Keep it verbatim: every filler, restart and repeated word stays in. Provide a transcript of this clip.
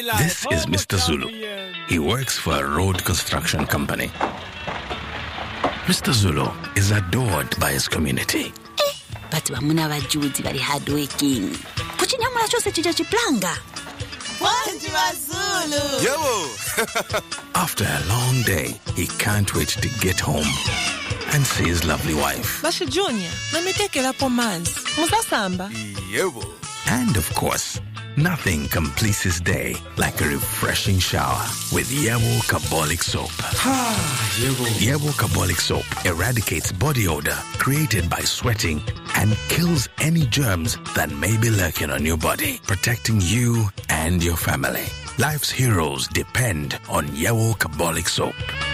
This is Mister Zulu. He works for a road construction company. Mister Zulu is adored by his community. But vamuna vajuti vari hardworking. Kuchinyamula chose chija chiplanga. Wanti Zulu. Yo! After a long day, he can't wait to get home and see his lovely wife. Basha Junior, namitekela pomanzi. Musasamba. Yo! And of course, nothing completes his day like a refreshing shower with Yebo Carbolic Soap. Yebo. Yebo Carbolic Soap eradicates body odor created by sweating and kills any germs that may be lurking on your body, protecting you and your family. Life's heroes depend on Yebo Carbolic Soap.